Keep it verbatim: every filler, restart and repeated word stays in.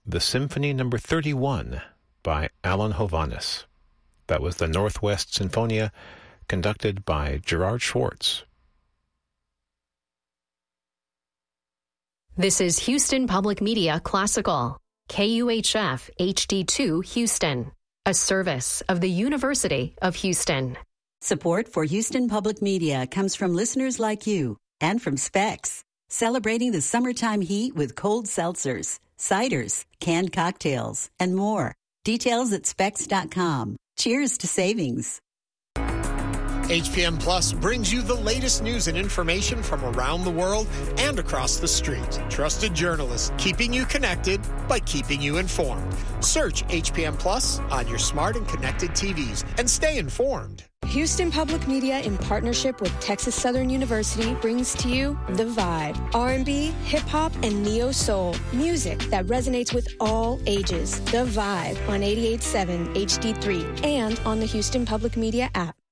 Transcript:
the Symphony Number thirty-one by Alan Hovhaness. That was the Northwest Sinfonia, conducted by Gerard Schwartz. This is Houston Public Media Classical, K U H F H D two Houston, a service of the University of Houston. Support for Houston Public Media comes from listeners like you and from Specs, celebrating the summertime heat with cold seltzers, ciders, canned cocktails, and more. Details at specs dot com. Cheers to savings. H P M Plus brings you the latest news and information from around the world and across the street. Trusted journalists keeping you connected by keeping you informed. Search H P M Plus on your smart and connected T Vs and stay informed. Houston Public Media, in partnership with Texas Southern University, brings to you The Vibe. R and B, hip-hop, and neo-soul. Music that resonates with all ages. The Vibe on eighty-eight point seven H D three and on the Houston Public Media app.